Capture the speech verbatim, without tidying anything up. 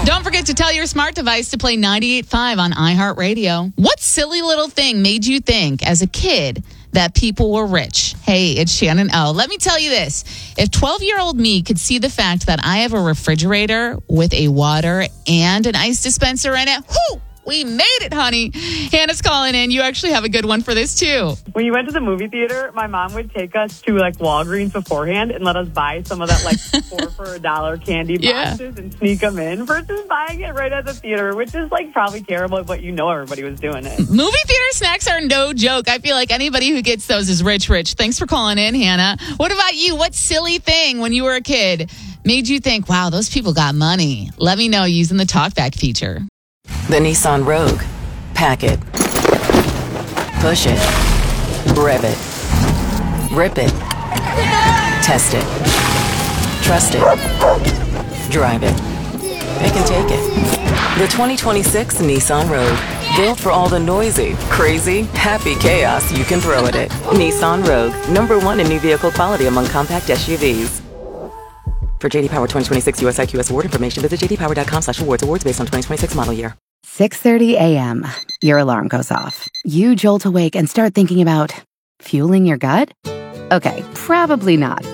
Don't forget to tell your smart device to play ninety-eight point five on iHeartRadio. What silly little thing made you think as a kid that people were rich? Hey, it's Shannon O. Let me tell you this. If twelve-year-old me could see the fact that I have a refrigerator with a water and an ice dispenser in it, whoo! We made it, honey. Hannah's calling in. You actually have a good one for this, too. When you went to the movie theater, my mom would take us to, like, Walgreens beforehand and let us buy some of that, like, four for a dollar candy boxes yeah. and sneak them in versus buying it right at the theater, which is, like, probably terrible, but you know everybody was doing it. Movie theater snacks are no joke. I feel like anybody who gets those is rich, rich. Thanks for calling in, Hannah. What about you? What silly thing when you were a kid made you think, wow, those people got money? Let me know using the TalkBack feature. The Nissan Rogue. Pack it. Push it. Rev it. Rip it. Test it. Trust it. Drive it. Pick and take it. The twenty twenty-six Nissan Rogue. Built for all the noisy, crazy, happy chaos you can throw at it. Nissan Rogue. Number one in new vehicle quality among compact S U Vs. For J D Power twenty twenty-six U S I Q S award information, visit j d power dot com slash awards. Awards based on twenty twenty-six model year. six thirty a.m. Your alarm goes off. You jolt awake and start thinking about fueling your gut? Okay, probably not.